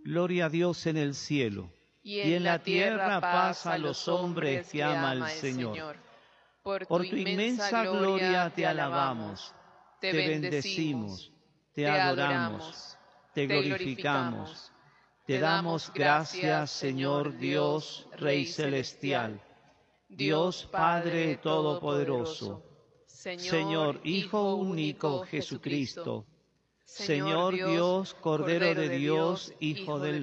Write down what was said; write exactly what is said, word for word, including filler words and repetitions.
Gloria a Dios en el cielo, y en la tierra paz a los hombres que ama el Señor. Por tu inmensa gloria te alabamos, te bendecimos, te adoramos, te glorificamos. Te damos gracias, Señor Dios, Rey celestial, Dios Padre Todopoderoso, Señor Hijo único Jesucristo, Señor Dios, Cordero de Dios, Hijo del